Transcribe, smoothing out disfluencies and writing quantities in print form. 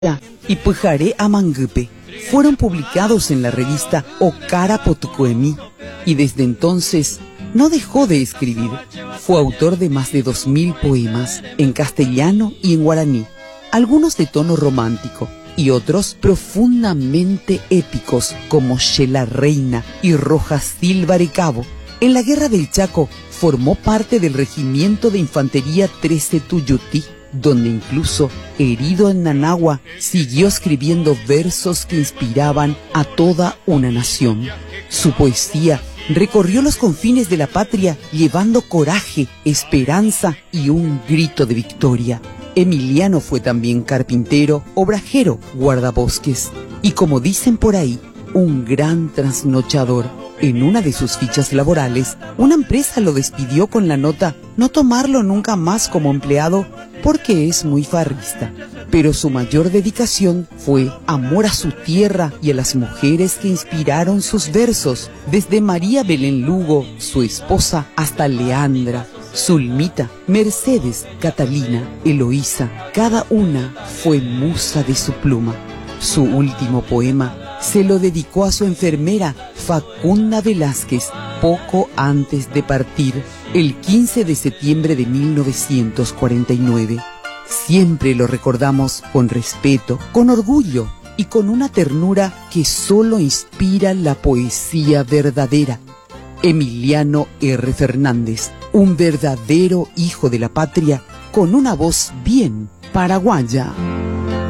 y Pujaré Amangupe fueron publicados en la revista Okara Potucoemí y desde entonces no dejó de escribir. Fue autor de más de 2000 poemas en castellano y en guaraní, algunos de tono romántico y otros profundamente épicos como Shela Reina y Rojas Silva y Cabo. En la Guerra del Chaco formó parte del Regimiento de Infantería 13 Tuyutí, donde incluso, herido en Nanagua, siguió escribiendo versos que inspiraban a toda una nación. Su poesía recorrió los confines de la patria llevando coraje, esperanza y un grito de victoria. Emiliano fue también carpintero, obrajero, guardabosques y, como dicen por ahí, un gran trasnochador. En una de sus fichas laborales, una empresa lo despidió con la nota no tomarlo nunca más como empleado porque es muy farrista. Pero su mayor dedicación fue amor a su tierra y a las mujeres que inspiraron sus versos, desde María Belén Lugo, su esposa, hasta Leandra, Zulmita, Mercedes, Catalina, Eloísa. Cada una fue musa de su pluma. Su último poema se lo dedicó a su enfermera Facunda Velázquez poco antes de partir, el 15 de septiembre de 1949. Siempre lo recordamos con respeto, con orgullo y con una ternura que solo inspira la poesía verdadera. Emiliano R. Fernández, un verdadero hijo de la patria con una voz bien paraguaya.